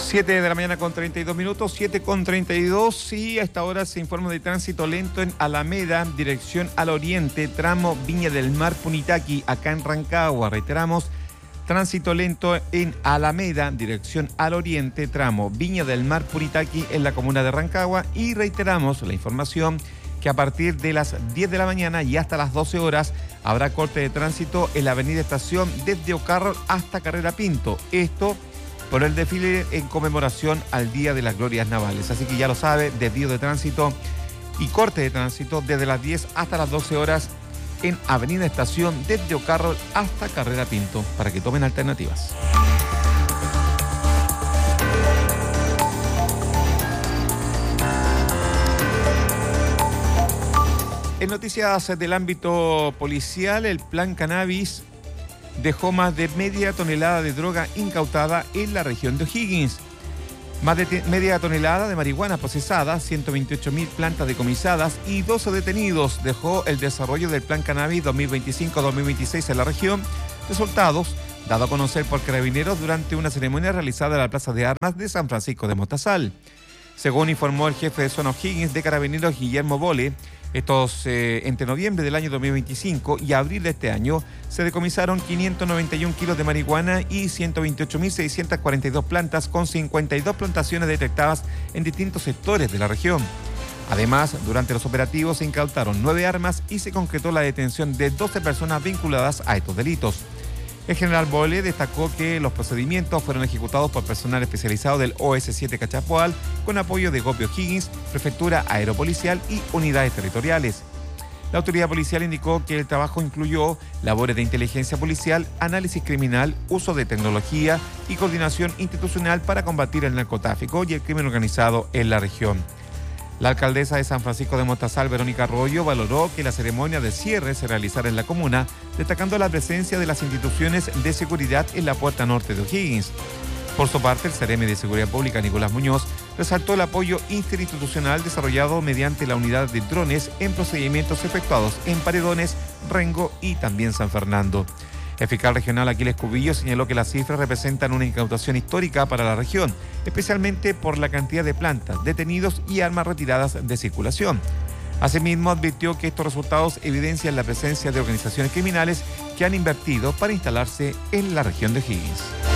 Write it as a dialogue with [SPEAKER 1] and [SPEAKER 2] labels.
[SPEAKER 1] 7 de la mañana con 32 minutos, 7 con 32, y a esta hora se informa de tránsito lento en Alameda, dirección al oriente, tramo Viña del Mar Punitaqui, acá en Rancagua. Reiteramos, tránsito lento en Alameda, dirección al oriente, tramo Viña del Mar Punitaqui en la comuna de Rancagua. Y reiteramos la información que a partir de las 10 de la mañana y hasta las 12 horas habrá corte de tránsito en la avenida Estación desde O'Carroll hasta Carrera Pinto. Esto por el desfile en conmemoración al Día de las Glorias Navales. Así que ya lo sabe, desvío de tránsito y corte de tránsito desde las 10 hasta las 12 horas en Avenida Estación desde O'Carroll hasta Carrera Pinto, para que tomen alternativas. En noticias del ámbito policial, el Plan Cannabis dejó más de media tonelada de droga incautada en la región de O'Higgins. Más de media tonelada de marihuana procesada, 128.000 plantas decomisadas y 12 detenidos dejó el desarrollo del Plan Cannabis 2025-2026 en la región. Resultados dado a conocer por Carabineros durante una ceremonia realizada en la Plaza de Armas de San Francisco de Mostazal. Según informó el jefe de zona O'Higgins de Carabineros, Guillermo Bole, entre noviembre del año 2025 y abril de este año se decomisaron 591 kilos de marihuana y 128.642 plantas con 52 plantaciones detectadas en distintos sectores de la región. Además, durante los operativos se incautaron 9 armas y se concretó la detención de 12 personas vinculadas a estos delitos. El general Bole destacó que los procedimientos fueron ejecutados por personal especializado del OS7 Cachapoal con apoyo de GOPI O'Higgins, Prefectura Aeropolicial y unidades territoriales. La autoridad policial indicó que el trabajo incluyó labores de inteligencia policial, análisis criminal, uso de tecnología y coordinación institucional para combatir el narcotráfico y el crimen organizado en la región. La alcaldesa de San Francisco de Mostazal, Verónica Arroyo, valoró que la ceremonia de cierre se realizara en la comuna, destacando la presencia de las instituciones de seguridad en la puerta norte de O'Higgins. Por su parte, el CEREMI de Seguridad Pública, Nicolás Muñoz, resaltó el apoyo interinstitucional desarrollado mediante la unidad de drones en procedimientos efectuados en Paredones, Rengo y también San Fernando. El fiscal regional Aquiles Cubillo señaló que las cifras representan una incautación histórica para la región, especialmente por la cantidad de plantas, detenidos y armas retiradas de circulación. Asimismo, advirtió que estos resultados evidencian la presencia de organizaciones criminales que han invertido para instalarse en la región de O'Higgins.